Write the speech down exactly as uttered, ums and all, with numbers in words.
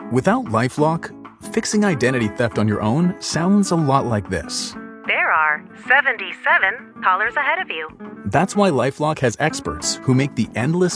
Without LifeLock, fixing identity theft on your own sounds a lot like this. There are seventy-seven callers ahead of you. That's why LifeLock has experts who make the endless